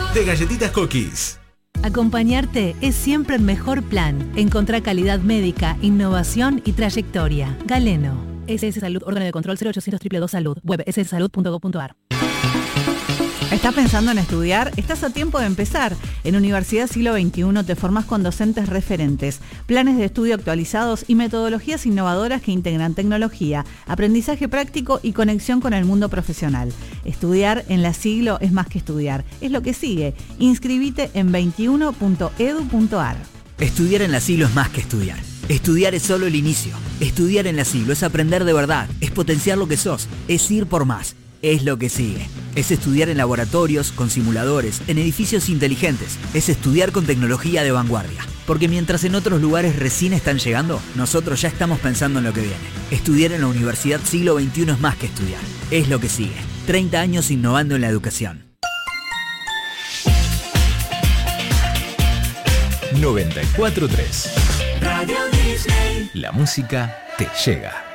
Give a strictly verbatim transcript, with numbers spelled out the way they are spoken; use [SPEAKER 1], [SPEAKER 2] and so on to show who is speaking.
[SPEAKER 1] de Galletitas Cookies.
[SPEAKER 2] Acompañarte es siempre el mejor plan. Encontrá calidad médica, innovación y trayectoria. Galeno. S S Salud, órgano de control cero ochocientos dos dos dos Salud. Web s s salud punto gob punto a r.
[SPEAKER 3] ¿Estás pensando en estudiar? Estás a tiempo de empezar. En Universidad Siglo veintiuno te formás con docentes referentes, planes de estudio actualizados y metodologías innovadoras que integran tecnología, aprendizaje práctico y conexión con el mundo profesional. Estudiar en la Siglo es más que estudiar, es lo que sigue. Inscribite en veintiuno punto edu punto a r.
[SPEAKER 4] Estudiar en la Siglo es más que estudiar. Estudiar es solo el inicio. Estudiar en la Siglo es aprender de verdad, es potenciar lo que sos, es ir por más. Es lo que sigue. Es estudiar en laboratorios, con simuladores, en edificios inteligentes. Es estudiar con tecnología de vanguardia. Porque mientras en otros lugares recién están llegando, nosotros ya estamos pensando en lo que viene. Estudiar en la Universidad Siglo veintiuno es más que estudiar. Es lo que sigue. treinta años innovando en la educación.
[SPEAKER 1] noventa y cuatro punto tres.
[SPEAKER 5] Radio Disney.
[SPEAKER 1] La música te llega.